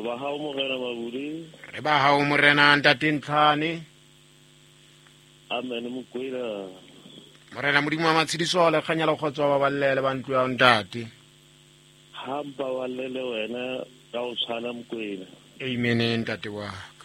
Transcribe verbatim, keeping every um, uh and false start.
ba hao Morena Mabudi. Re ba hao Morena Ntate Ntlhane. Amen Mokwena. Morena Modimo wa Matshidiso le kganya le kgotso ba ballele ba ntlo ya ntate. Hampa wa lele wena ka o tshwana Mokwena. Amen ntate wa.